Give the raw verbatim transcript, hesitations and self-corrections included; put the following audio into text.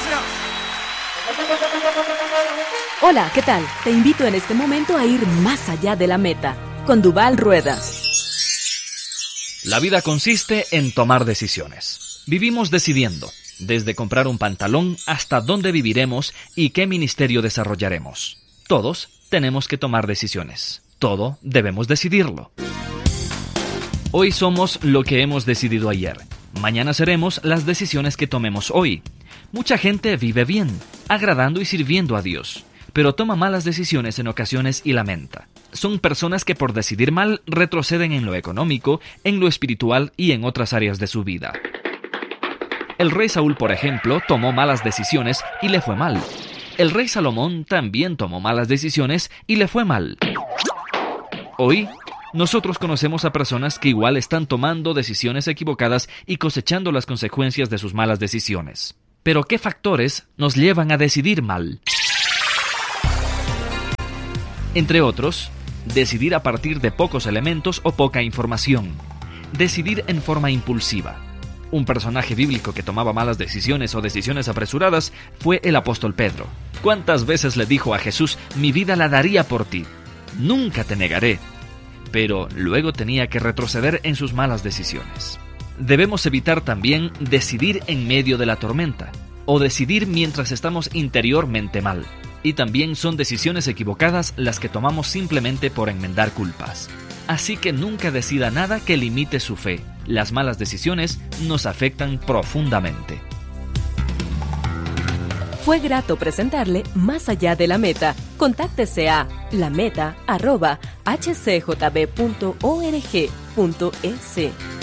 maestro. Hola, ¿qué tal? Te invito en este momento a ir más allá de la meta, con Duval Ruedas. La vida consiste en tomar decisiones. Vivimos decidiendo, desde comprar un pantalón hasta dónde viviremos y qué ministerio desarrollaremos. Todos tenemos que tomar decisiones. Todo debemos decidirlo. Hoy somos lo que hemos decidido ayer. Mañana seremos las decisiones que tomemos hoy. Mucha gente vive bien, agradando y sirviendo a Dios, pero toma malas decisiones en ocasiones y lamenta. Son personas que por decidir mal retroceden en lo económico, en lo espiritual y en otras áreas de su vida. El rey Saúl, por ejemplo, tomó malas decisiones y le fue mal. El rey Salomón también tomó malas decisiones y le fue mal. Hoy, nosotros conocemos a personas que igual están tomando decisiones equivocadas y cosechando las consecuencias de sus malas decisiones. Pero ¿qué factores nos llevan a decidir mal? Entre otros, decidir a partir de pocos elementos o poca información. Decidir en forma impulsiva. Un personaje bíblico que tomaba malas decisiones o decisiones apresuradas fue el apóstol Pedro. ¿Cuántas veces le dijo a Jesús, mi vida la daría por ti? Nunca te negaré. Pero luego tenía que retroceder en sus malas decisiones. Debemos evitar también decidir en medio de la tormenta, o decidir mientras estamos interiormente mal. Y también son decisiones equivocadas las que tomamos simplemente por enmendar culpas. Así que nunca decida nada que limite su fe. Las malas decisiones nos afectan profundamente. Fue grato presentarle Más allá de la meta. Contáctese a lameta arroba h c j b punto org punto e s.